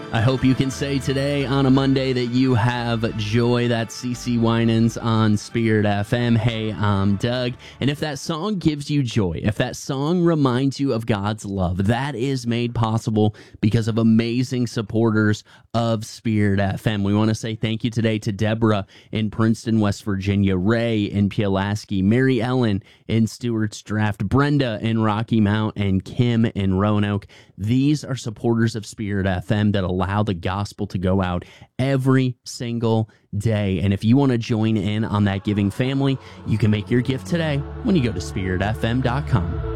I hope you can say today on a Monday that you have joy. That's CeCe Winans on Spirit FM. Hey, I'm Doug. And if that song gives you joy, if that song reminds you of God's love, that is made possible because of amazing supporters of Spirit FM. We want to say thank you today to Deborah in Princeton, West Virginia, Ray in Pulaski, Mary Ellen in Stewart's Draft, Brenda in Rocky Mount, and Kim in Roanoke. These are supporters of Spirit FM that allow the gospel to go out every single day. And if you want to join in on that giving family, you can make your gift today when you go to spiritfm.com.